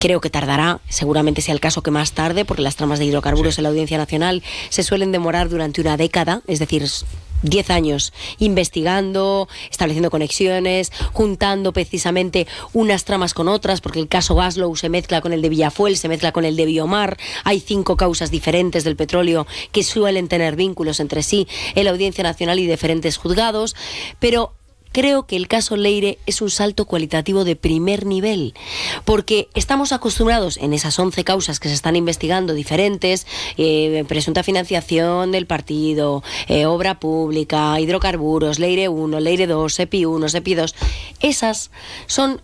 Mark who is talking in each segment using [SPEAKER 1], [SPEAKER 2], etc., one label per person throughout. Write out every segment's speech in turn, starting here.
[SPEAKER 1] Creo que tardará, seguramente sea el caso que más tarde, porque las tramas de hidrocarburos en la Audiencia Nacional se suelen demorar durante una década, es decir, 10 años investigando, estableciendo conexiones, juntando precisamente unas tramas con otras, porque el caso Gaslow se mezcla con el de Villafuel, se mezcla con el de Biomar. Hay 5 causas diferentes del petróleo que suelen tener vínculos entre sí en la Audiencia Nacional y diferentes juzgados, pero creo que el caso Leire es un salto cualitativo de primer nivel, porque estamos acostumbrados en esas 11 causas que se están investigando diferentes, presunta financiación del partido, obra pública, hidrocarburos, Leire 1, Leire 2, SEPI 1, SEPI 2, esas son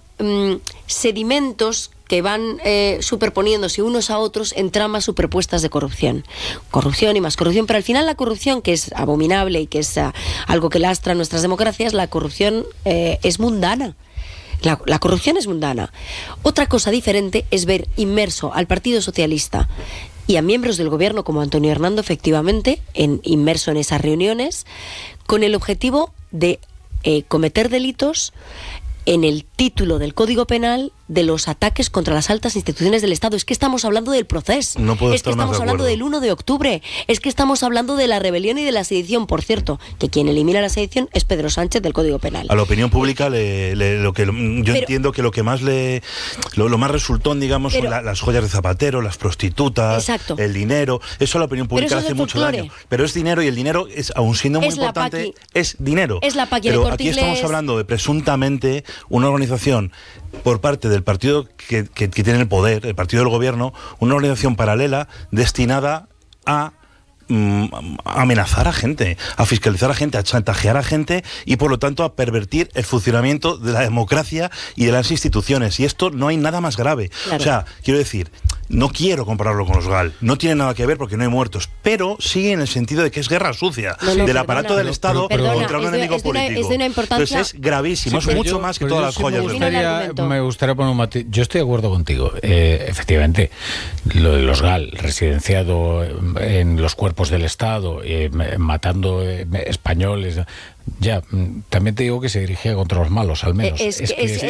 [SPEAKER 1] sedimentos que van superponiéndose unos a otros en tramas superpuestas de corrupción. Corrupción y más corrupción, pero al final la corrupción, que es abominable y que es algo que lastra nuestras democracias, la corrupción es mundana. La corrupción es mundana. Otra cosa diferente es ver inmerso al Partido Socialista y a miembros del gobierno como Antonio Hernando, efectivamente, inmerso en esas reuniones, con el objetivo de cometer delitos en el título del Código Penal de los ataques contra las altas instituciones del Estado. Es que estamos hablando del proceso.
[SPEAKER 2] No puedo
[SPEAKER 1] es que
[SPEAKER 2] estar más
[SPEAKER 1] estamos
[SPEAKER 2] de
[SPEAKER 1] hablando
[SPEAKER 2] acuerdo.
[SPEAKER 1] del 1 de octubre. Es que estamos hablando de la rebelión y de la sedición. Por cierto, que quien elimina la sedición es Pedro Sánchez del Código Penal.
[SPEAKER 2] A la opinión pública entiendo que lo que más lo más resultón, digamos, son las joyas de Zapatero, las prostitutas,
[SPEAKER 1] exacto,
[SPEAKER 2] el dinero. Eso a la opinión pública le hace mucho daño. Pero es dinero, y el dinero es, aun siendo muy importante, es dinero.
[SPEAKER 1] Es la paqui.
[SPEAKER 2] Pero aquí estamos hablando de presuntamente una organización por parte del partido que tiene el poder, el partido del gobierno, una organización paralela destinada a amenazar a gente, a fiscalizar a gente, a chantajear a gente y por lo tanto a pervertir el funcionamiento de la democracia y de las instituciones. Y esto no hay nada más grave. Claro. O sea, quiero decir, no quiero compararlo con los GAL, no tiene nada que ver porque no hay muertos, pero sí en el sentido de que es guerra sucia del aparato del Estado contra un enemigo político.
[SPEAKER 1] Es de una importancia.
[SPEAKER 2] Entonces es gravísimo, es mucho más que todas las joyas del
[SPEAKER 3] mundo. Me gustaría poner un matiz. Yo estoy de acuerdo contigo. Efectivamente, lo de los GAL, residenciado en los cuerpos del Estado, matando españoles. Ya, también te digo que se dirigía contra los malos, al menos.
[SPEAKER 1] Eso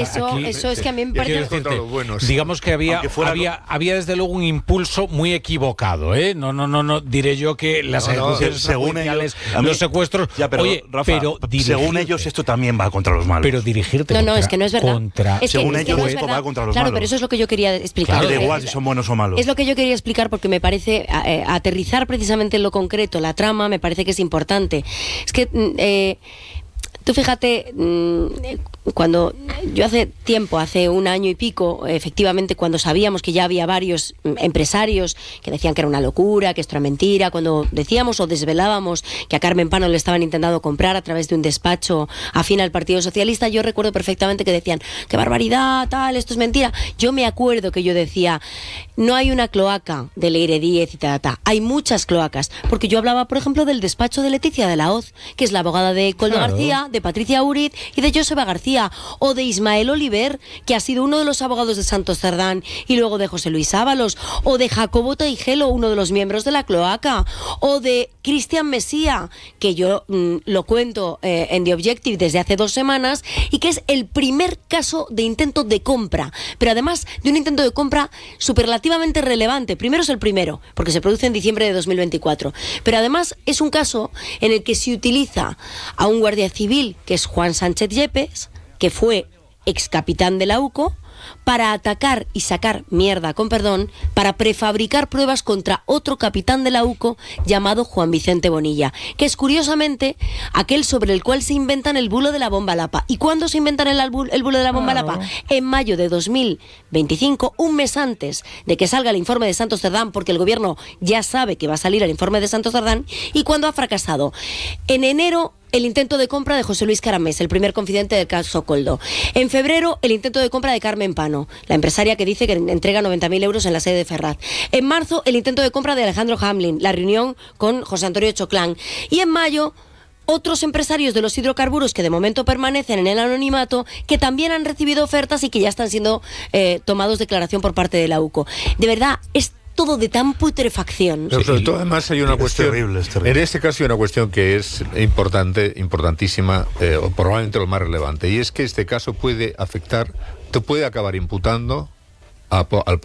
[SPEAKER 1] es que a mí me parece...
[SPEAKER 3] Digamos que había desde luego un impulso muy equivocado, ¿eh? No, diré yo que las ejecuciones judiciales, los secuestros...
[SPEAKER 2] Ya, pero,
[SPEAKER 3] oye,
[SPEAKER 2] Rafa,
[SPEAKER 3] pero
[SPEAKER 2] según ellos esto también va contra los malos.
[SPEAKER 3] Pero dirigirte
[SPEAKER 1] es que no es verdad.
[SPEAKER 2] Según ellos esto va contra los malos.
[SPEAKER 1] Claro, pero eso es lo que yo quería explicar.
[SPEAKER 2] Claro, da igual si son buenos o malos.
[SPEAKER 1] Es lo que yo quería explicar porque me parece aterrizar precisamente en lo concreto, la trama, me parece que es importante. Es que... Tú fíjate, cuando yo hace un año y pico, efectivamente, cuando sabíamos que ya había varios empresarios que decían que era una locura, que esto era mentira, cuando decíamos o desvelábamos que a Carmen Pano le estaban intentando comprar a través de un despacho afín al Partido Socialista, yo recuerdo perfectamente que decían, qué barbaridad, tal, esto es mentira. Yo me acuerdo que yo decía, no hay una cloaca de Leire 10 y tal, hay muchas cloacas, porque yo hablaba, por ejemplo, del despacho de Leticia de la Hoz, que es la abogada de Koldo García, de Patricia Uriz y de Joseba García, o de Ismael Oliver, que ha sido uno de los abogados de Santos Cerdán y luego de José Luis Ábalos, o de Jacobo Teijelo, uno de los miembros de la cloaca, o de Cristian Mesía, que yo lo cuento en The Objective desde hace 2 semanas, y que es el primer caso de intento de compra, pero además de un intento de compra superlativamente relevante. Primero es el primero, porque se produce en diciembre de 2024, pero además es un caso en el que se utiliza a un guardia civil, que es Juan Sánchez Yepes, que fue ex capitán de la UCO, para atacar y sacar mierda, con perdón, para prefabricar pruebas contra otro capitán de la UCO llamado Juan Vicente Bonilla, que es curiosamente aquel sobre el cual se inventan el bulo de la bomba Lapa. ¿Y cuándo se inventan el bulo de la bomba Lapa? En mayo de 2025, un mes antes de que salga el informe de Santos Cerdán, porque el gobierno ya sabe que va a salir el informe de Santos Cerdán, y cuando ha fracasado. En enero, el intento de compra de José Luis Caramés, el primer confidente del caso Koldo. En febrero, el intento de compra de Carmen Pano, la empresaria que dice que entrega 90.000 euros en la sede de Ferraz. En marzo, el intento de compra de Alejandro Hamlin, la reunión con José Antonio Choclán. Y en mayo, otros empresarios de los hidrocarburos que de momento permanecen en el anonimato, que también han recibido ofertas y que ya están siendo tomados declaración por parte de la UCO. De verdad, es todo de tan putrefacción.
[SPEAKER 4] Pero sobre todo, además, hay una cuestión.
[SPEAKER 2] Es terrible.
[SPEAKER 4] En este caso hay una cuestión que es importantísima, o probablemente lo más relevante, y es que este caso puede acabar imputando al